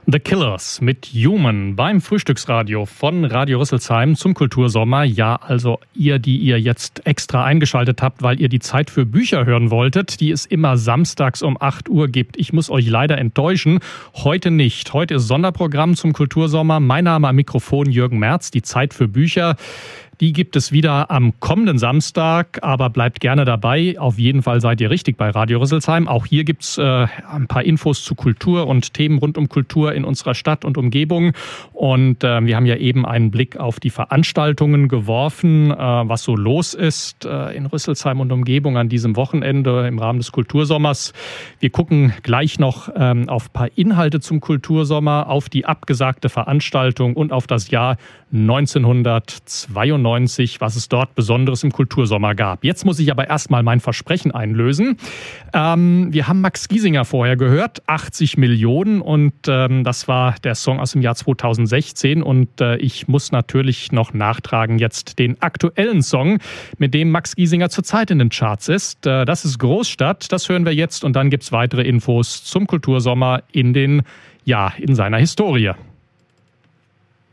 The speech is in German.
The Killers mit Human beim Frühstücksradio von Radio Rüsselsheim zum Kultursommer. Ja, also ihr, die ihr jetzt extra eingeschaltet habt, weil ihr die Zeit für Bücher hören wolltet, die es immer samstags um 8 Uhr gibt. Ich muss euch leider enttäuschen, heute nicht. Heute ist Sonderprogramm zum Kultursommer. Mein Name am Mikrofon Jürgen Merz, die Zeit für Bücher. Die gibt es wieder am kommenden Samstag, aber bleibt gerne dabei. Auf jeden Fall seid ihr richtig bei Radio Rüsselsheim. Auch hier gibt's ein paar Infos zu Kultur und Themen rund um Kultur in unserer Stadt und Umgebung. Und wir haben ja eben einen Blick auf die Veranstaltungen geworfen, was so los ist in Rüsselsheim und Umgebung an diesem Wochenende im Rahmen des Kultursommers. Wir gucken gleich noch auf ein paar Inhalte zum Kultursommer, auf die abgesagte Veranstaltung und auf das Jahr 1992, was es dort Besonderes im Kultursommer gab. Jetzt muss ich aber erstmal mein Versprechen einlösen. Wir haben Max Giesinger vorher gehört, 80 Millionen und das war der Song aus dem Jahr 2016 und ich muss natürlich noch nachtragen jetzt den aktuellen Song, mit dem Max Giesinger zurzeit in den Charts ist. Das ist Großstadt, das hören wir jetzt und dann gibt's weitere Infos zum Kultursommer in seiner Historie.